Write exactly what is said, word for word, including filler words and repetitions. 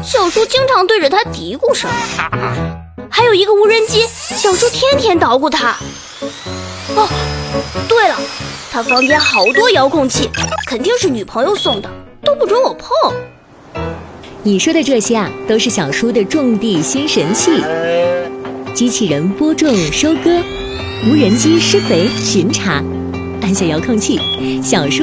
小叔经常对着它嘀咕什么。还有一个无人机，小叔天天捣鼓它。哦，对了，他房间好多遥控器，肯定是女朋友送的，都不准我碰。 你说的这些啊，都是小叔的种地新神器：机器人播种收割，无人机施肥巡查，按下遥控器，小叔